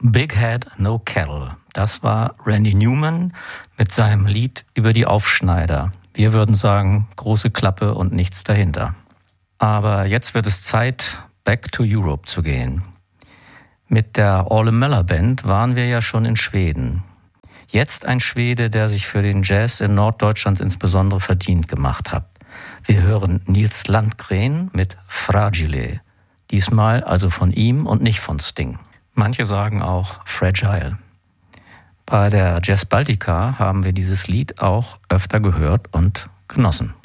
Big Head, No Cattle. Das war Randy Newman mit seinem Lied über die Aufschneider. Wir würden sagen, große Klappe und nichts dahinter. Aber jetzt wird es Zeit, back to Europe zu gehen. Mit der Ole Möller Band waren wir ja schon in Schweden. Jetzt ein Schwede, der sich für den Jazz in Norddeutschland insbesondere verdient gemacht hat. Wir hören Nils Landgren mit Fragile. Diesmal also von ihm und nicht von Sting. Manche sagen auch Fragile. Bei der Jazz Baltica haben wir dieses Lied auch öfter gehört und genossen.